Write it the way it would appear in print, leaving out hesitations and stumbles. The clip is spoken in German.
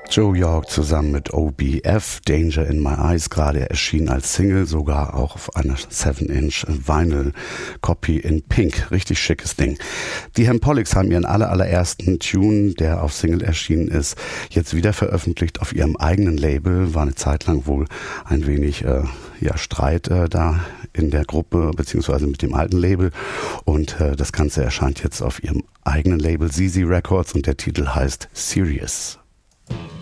Joe York zusammen mit OBF, Danger in My Eyes, gerade erschienen als Single, sogar auch auf einer 7-Inch Vinyl Copy in Pink. Richtig schickes Ding. Die Hempolix haben ihren allerersten Tune, der auf Single erschienen ist, jetzt wieder veröffentlicht auf ihrem eigenen Label. War eine Zeit lang wohl ein wenig Streit da in der Gruppe beziehungsweise mit dem alten Label, und das Ganze erscheint jetzt auf ihrem eigenen Label ZZ Records und der Titel heißt Serious.